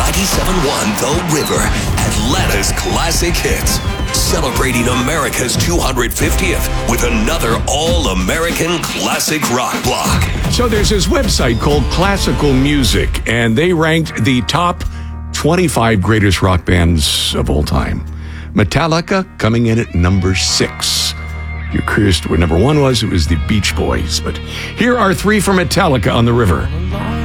97.1 The River, Atlanta's classic hits. Celebrating America's 250th with another all-American classic rock block. So there's this website called Classical Music, and they ranked the top 25 greatest rock bands of all time. Metallica coming in at number 6. If you're curious to what number 1 was, it was the Beach Boys. But here are 3 for Metallica on The River.